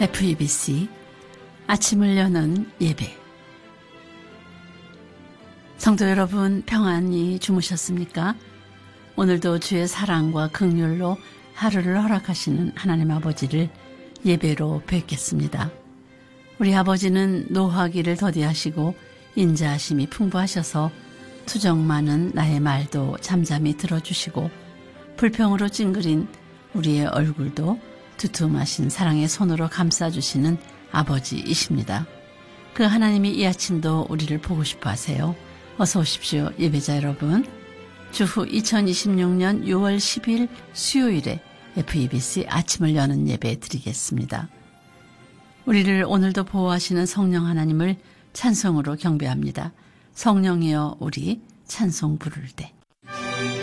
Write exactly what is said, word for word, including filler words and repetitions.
에프이비씨 아침을 여는 예배. 성도 여러분, 평안히 주무셨습니까? 오늘도 주의 사랑과 긍휼로 하루를 허락하시는 하나님 아버지를 예배로 뵙겠습니다. 우리 아버지는 노하기를 더디하시고 인자하심이 풍부하셔서 투정 많은 나의 말도 잠잠히 들어주시고 불평으로 찡그린 우리의 얼굴도 두툼하신 사랑의 손으로 감싸주시는 아버지이십니다. 그 하나님이 이 아침도 우리를 보고 싶어 하세요. 어서 오십시오, 예배자 여러분. 주후 이천이십육년 유월 십일 수요일에 에프이비씨 아침을 여는 예배 드리겠습니다. 우리를 오늘도 보호하시는 성령 하나님을 찬송으로 경배합니다. 성령이여 우리 찬송 부를 때.